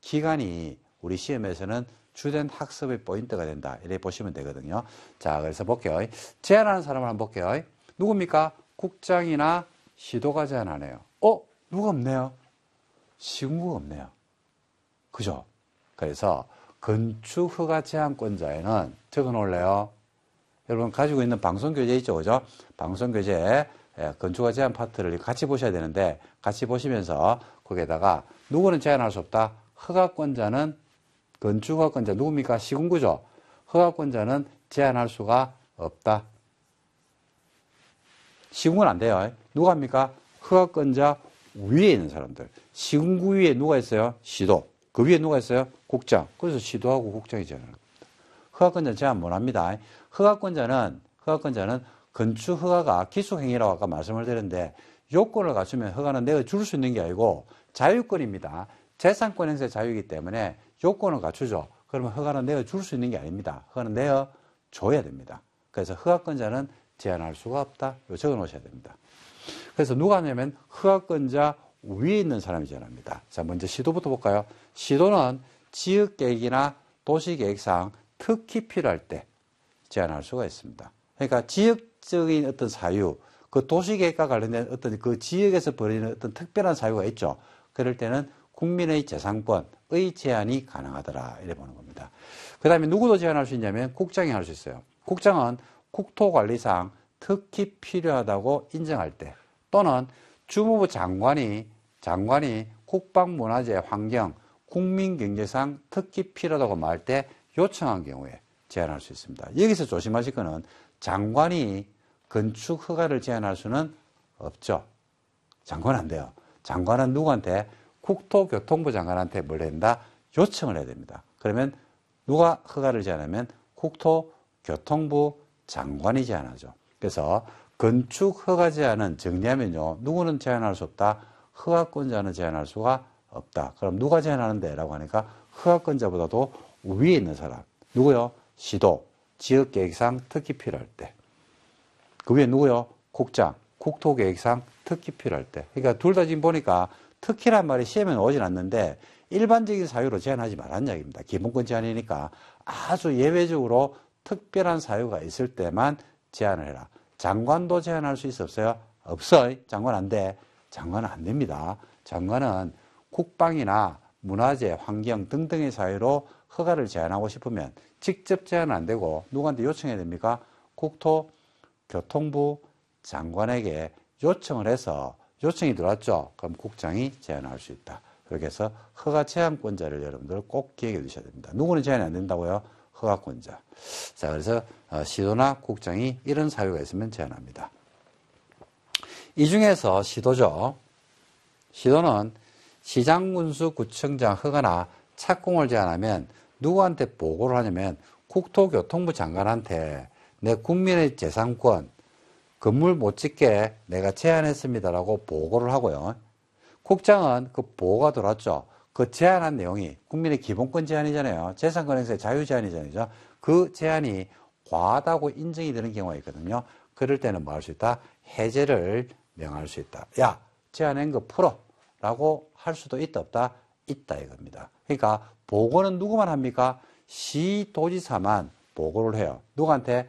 기간이 우리 시험에서는 주된 학습의 포인트가 된다. 이렇게 보시면 되거든요. 자, 그래서 볼게요. 제안하는 사람을 한번 볼게요. 누굽니까? 국장이나 시도가 제안하네요. 누가 없네요? 시군구가 없네요. 그죠? 그래서 건축허가 제안권자에는 적어 놓을래요? 여러분 가지고 있는 방송교재 있죠, 그죠? 방송교재 건축허가 제안 파트를 같이 보셔야 되는데 같이 보시면서 거기에다가 누구는 제안할 수 없다. 허가권자는 건축허가권자 누굽니까? 시군구죠. 허가권자는 제안할 수가 없다. 시군구는 안 돼요. 누가 합니까? 허가권자 위에 있는 사람들. 시군구 위에 누가 있어요? 시도. 그 위에 누가 있어요? 국장. 그래서 시도하고 국장이 제안하는 겁니다. 허가권자 제안 못 합니다. 허가권자는 건축 허가가 기숙행위라고 아까 말씀을 드렸는데 요건을 갖추면 허가는 내가 줄 수 있는 게 아니고 자유권입니다. 재산권 행사의 자유이기 때문에 요건을 갖추죠. 그러면 허가는 내가 줄 수 있는 게 아닙니다. 허가는 내가 줘야 됩니다. 그래서 허가권자는 제한할 수가 없다. 이거 적어 놓으셔야 됩니다. 그래서 누가 하냐면 허가권자 위에 있는 사람이 제한합니다. 자, 먼저 시도부터 볼까요? 시도는 지역계획이나 도시계획상 특히 필요할 때 제한할 수가 있습니다. 그러니까 지역적인 어떤 사유, 그 도시계획과 관련된 어떤 그 지역에서 벌이는 어떤 특별한 사유가 있죠. 그럴 때는 국민의 재산권의 제한이 가능하더라. 이래 보는 겁니다. 그 다음에 누구도 제한할 수 있냐면 국장이 할 수 있어요. 국장은 국토관리상 특히 필요하다고 인정할 때 또는 주무부 장관이 국방문화재 환경, 국민경제상 특히 필요하다고 말할 때 요청한 경우에 제한할 수 있습니다. 여기서 조심하실 거는 장관이 건축 허가를 제한할 수는 없죠. 장관은 안 돼요. 장관은 누구한테? 국토교통부 장관한테 뭘 한다? 요청을 해야 됩니다. 그러면 누가 허가를 제한하면 국토교통부 장관이 제한하죠. 그래서 건축 허가 제한은 정리하면요. 누구는 제한할 수 없다. 허가권자는 제한할 수가 없다. 그럼 누가 제한하는데? 라고 하니까 허가권자보다도 위에 있는 사람. 누구요? 시도. 지역계획상 특히 필요할 때. 그 위에 누구요? 국장. 국토계획상 특히 필요할 때. 그러니까 둘 다 지금 보니까 특히란 말이 시험에 오진 않는데 일반적인 사유로 제한하지 말라는 이야기입니다. 기본권 제한이니까 아주 예외적으로 특별한 사유가 있을 때만 제한을 해라. 장관도 제한할 수 있어 없어요? 없어요. 장관 안 돼. 장관은 안 됩니다. 장관은 국방이나 문화재, 환경 등등의 사유로 허가를 제한하고 싶으면 직접 제한은 안 되고 누구한테 요청해야 됩니까? 국토교통부 장관에게 요청을 해서 요청이 들어왔죠. 그럼 국장이 제한할 수 있다. 그렇게 해서 허가 제한권자를 여러분들 꼭 기억해 두셔야 됩니다. 누구는 제한이 안 된다고요? 허가권자. 자, 그래서 시도나 국장이 이런 사유가 있으면 제한합니다. 이 중에서 시도죠. 시도는 시장군수 구청장 허가나 착공을 제한하면 누구한테 보고를 하냐면 국토교통부 장관한테 내 국민의 재산권 건물 못 짓게 내가 제한했습니다라고 보고를 하고요. 국장은 그 보고가 들어왔죠. 그 제한한 내용이 국민의 기본권 제한이잖아요. 재산권 행사의 자유 제한이잖아요. 그 제한이 과하다고 인정이 되는 경우가 있거든요. 그럴 때는 뭐 할 수 있다? 해제를 명할 수 있다. 야, 제한한 거 풀어. 라고 할 수도 있다, 없다? 있다 이겁니다. 그러니까 보고는 누구만 합니까? 시도지사만 보고를 해요. 누구한테?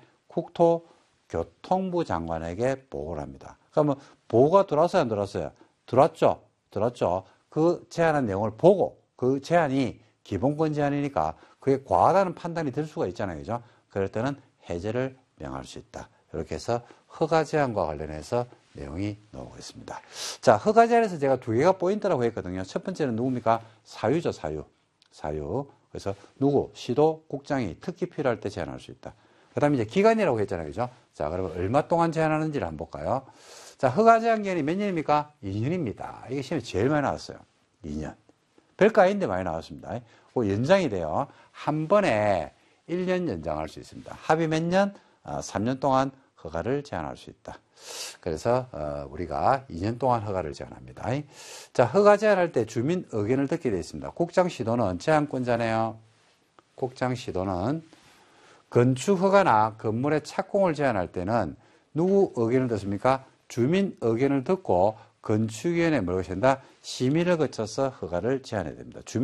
국토교통부 장관에게 보고를 합니다. 그러면 보고가 들어왔어요, 안 들어왔어요? 들어왔죠. 들어왔죠. 그 제한한 내용을 보고 그 제한이 기본권 제한이니까 그게 과하다는 판단이 들 수가 있잖아요. 그죠? 그럴 때는 해제를 명할 수 있다. 이렇게 해서 허가 제한과 관련해서 내용이 나오고 있습니다. 자, 허가 제한에서 제가 두 개가 포인트라고 했거든요. 첫 번째는 누굽니까? 사유죠, 사유. 사유. 그래서 누구? 시도, 국장이 특히 필요할 때 제한할 수 있다. 그 다음에 이제 기간이라고 했잖아요. 그죠? 자, 그러면 얼마 동안 제한하는지를 한번 볼까요? 자, 허가 제한 기간이 몇 년입니까? 2년입니다. 이게 시험에 제일 많이 나왔어요. 2년. 별거 아닌데 많이 나왔습니다. 그 연장이 돼요. 한 번에 1년 연장할 수 있습니다. 합의 몇 년? 3년 동안 허가를 제한할 수 있다. 그래서 우리가 2년 동안 허가를 제한합니다. 자, 허가 제한할 때 주민 의견을 듣게 되어 있습니다. 국장 시도는 제한권자네요. 국장 시도는 건축 허가나 건물의 착공을 제한할 때는 누구 의견을 듣습니까? 주민 의견을 듣고 건축위원회에 뭐라고 한다? 심의를 거쳐서 허가를 제한해야 됩니다.